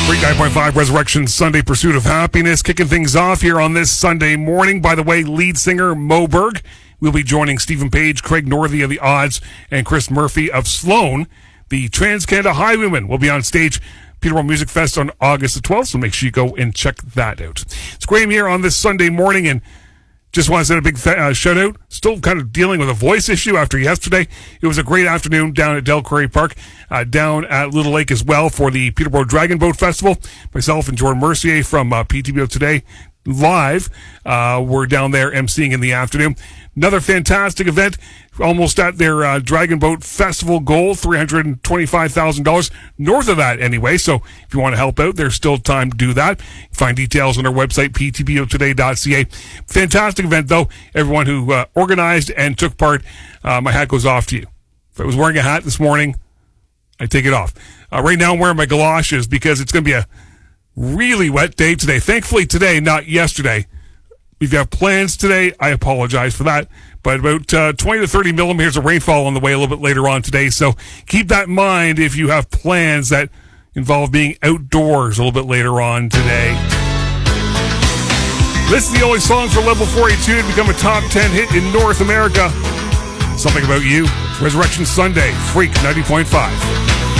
Freak 9.5 Resurrection Sunday Pursuit of Happiness. Kicking things off here on this Sunday morning. By the way, lead singer Moberg will be joining Stephen Page, Craig Northey of The Odds, and Chris Murphy of Sloan. The Trans-Canada Highwaymen will be on stage Peterborough Music Fest on August the 12th, so make sure you go and check that out. It's Graham here on this Sunday morning, and just want to send a big shout out. Still kind of dealing with a voice issue after yesterday. It was a great afternoon down at Del Quarry Park, down at Little Lake as well for the Peterborough Dragon Boat Festival. Myself and Jordan Mercier from PTBO Today Live were down there emceeing in the afternoon. Another fantastic event, almost at their Dragon Boat Festival goal, $325,000. North of that anyway, so if you want to help out, there's still time to do that. Find details on our website, ptbotoday.ca. Fantastic event, though. Everyone who organized and took part, my hat goes off to you. If I was wearing a hat this morning, I take it off. Right now I'm wearing my galoshes because it's going to be a really wet day today. Thankfully today, not yesterday. We've got plans today. I apologize for that. But about 20 to 30 millimeters of rainfall on the way a little bit later on today. So keep that in mind if you have plans that involve being outdoors a little bit later on today. This is the only song for Level 42 to become a top 10 hit in North America. Something About You. Resurrection Sunday. Freak 90.5.